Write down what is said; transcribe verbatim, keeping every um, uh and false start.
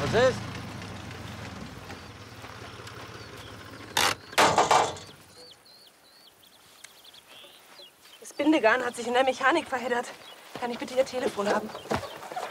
Was ist? Das Bindegarn hat sich in der Mechanik verheddert. Kann ich bitte Ihr Telefon haben?